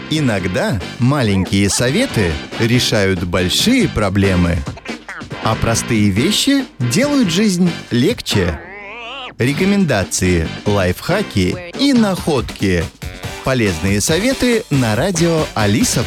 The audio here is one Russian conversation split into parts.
Иногда маленькие советы решают большие проблемы, а простые вещи делают жизнь легче. Рекомендации, лайфхаки и находки. Полезные советы на радио Алиса+.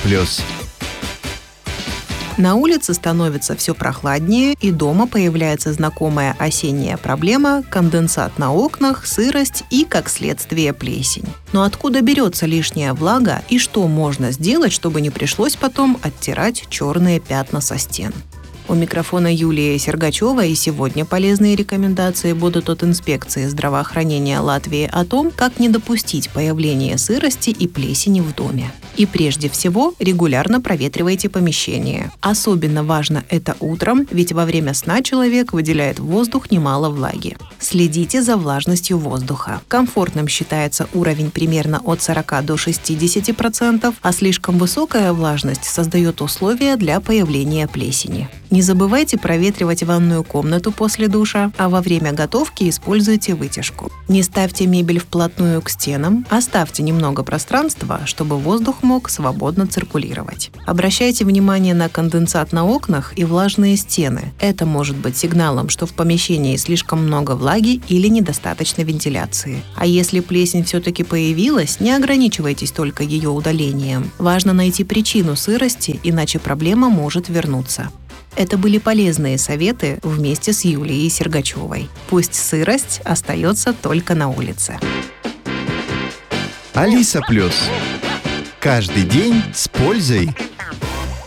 На улице становится все прохладнее, и дома появляется знакомая осенняя проблема – конденсат на окнах, сырость и, как следствие, плесень. Но откуда берется лишняя влага и что можно сделать, чтобы не пришлось потом оттирать черные пятна со стен? У микрофона Юлия Сергачева, и сегодня полезные рекомендации будут от инспекции здравоохранения Латвии о том, как не допустить появления сырости и плесени в доме. И прежде всего регулярно проветривайте помещение. Особенно важно это утром, ведь во время сна человек выделяет в воздух немало влаги. Следите за влажностью воздуха. Комфортным считается уровень примерно от 40 до 60%, а слишком высокая влажность создает условия для появления плесени. Не забывайте проветривать ванную комнату после душа, а во время готовки используйте вытяжку. Не ставьте мебель вплотную к стенам, оставьте немного пространства, чтобы воздух мог свободно циркулировать. Обращайте внимание на конденсат на окнах и влажные стены. Это может быть сигналом, что в помещении слишком много влаги или недостаточно вентиляции. А если плесень все-таки появилась, не ограничивайтесь только ее удалением. Важно найти причину сырости, иначе проблема может вернуться. Это были полезные советы вместе с Юлией Сергачевой. Пусть сырость остается только на улице. Алиса+. Каждый день с пользой.